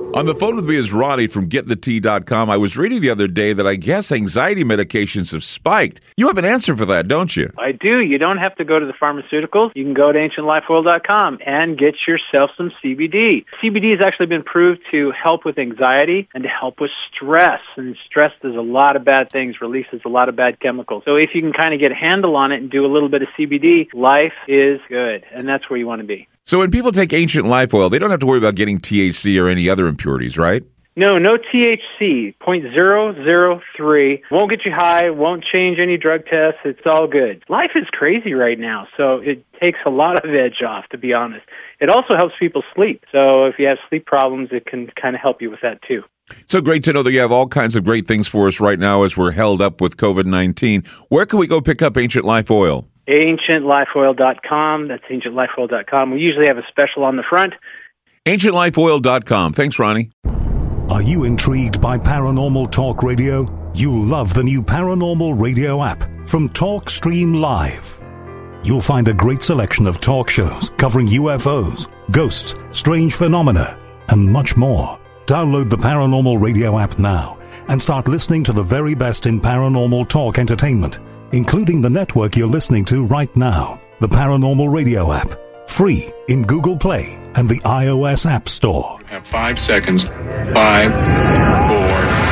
On the phone with me is Ronnie from GetTheT.com. I was reading the other day that I guess anxiety medications have spiked. You have an answer for that, don't you? I do. You don't have to go to the pharmaceuticals. You can go to AncientLifeOil.com and get yourself some CBD. CBD has actually been proved to help with anxiety and to help with stress. And stress does a lot of bad things, releases a lot of bad chemicals. So if you can kind of get a handle on it and do a little bit of CBD, life is good. And that's where you want to be. So when people take Ancient Life Oil, they don't have to worry about getting THC or any other impurities, right? No THC, 0.003. Won't get you high, won't change any drug tests. It's all good. Life is crazy right now, so it takes a lot of edge off, to be honest. It also helps people sleep. So if you have sleep problems, it can kind of help you with that, too. So great to know that you have all kinds of great things for us right now as we're held up with COVID-19. Where can we go pick up Ancient Life Oil? AncientLifeOil.com. That's AncientLifeOil.com. We usually have a special on the front. AncientLifeOil.com. Thanks, Ronnie. Are you intrigued by Paranormal Talk Radio? You'll love the new Paranormal Radio app from TalkStream Live. You'll find a great selection of talk shows covering UFOs, ghosts, strange phenomena, and much more. Download the Paranormal Radio app now and start listening to the very best in paranormal talk entertainment, including the network you're listening to right now, the Paranormal Radio app. Free in Google Play and the iOS App Store. Have 5 seconds. 5, 4...